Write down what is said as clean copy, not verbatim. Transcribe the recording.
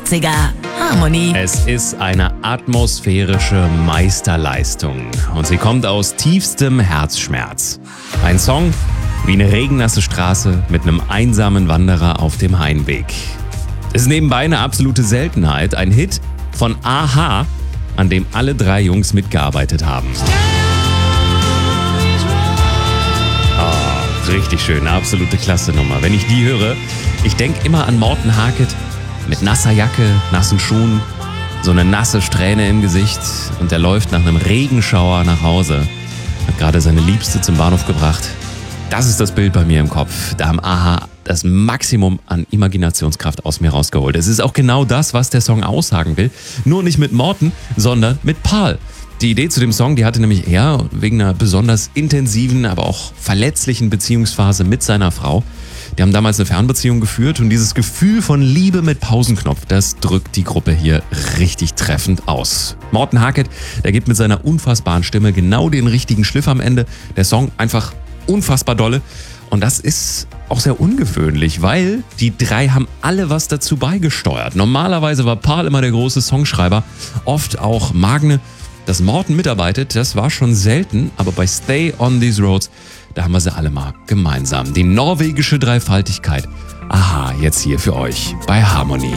80er. Harmony. Es ist eine atmosphärische Meisterleistung und sie kommt aus tiefstem Herzschmerz. Ein Song wie eine regennasse Straße mit einem einsamen Wanderer auf dem Heimweg. Es ist nebenbei eine absolute Seltenheit, ein Hit von a-ha, an dem alle 3 Jungs mitgearbeitet haben. Richtig schön, eine absolute klasse Nummer. Wenn ich die höre, ich denke immer an Morten Harket mit nasser Jacke, nassen Schuhen, so eine nasse Strähne im Gesicht und der läuft nach einem Regenschauer nach Hause. Hat gerade seine Liebste zum Bahnhof gebracht. Das ist das Bild bei mir im Kopf. Da haben a-ha das Maximum an Imaginationskraft aus mir rausgeholt. Es ist auch genau das, was der Song aussagen will. Nur nicht mit Morten, sondern mit Paul. Die Idee zu dem Song, die hatte nämlich er wegen einer besonders intensiven, aber auch verletzlichen Beziehungsphase mit seiner Frau. Die haben damals eine Fernbeziehung geführt und dieses Gefühl von Liebe mit Pausenknopf, das drückt die Gruppe hier richtig treffend aus. Morten Harket, der gibt mit seiner unfassbaren Stimme genau den richtigen Schliff am Ende. Der Song einfach unfassbar dolle. Und das ist auch sehr ungewöhnlich, weil die 3 haben alle was dazu beigesteuert. Normalerweise war Paul immer der große Songschreiber, oft auch Magne. Dass Morten mitarbeitet, das war schon selten, aber bei Stay on These Roads, da haben wir sie alle mal gemeinsam. Die norwegische Dreifaltigkeit. a-ha, jetzt hier für euch bei Harmony.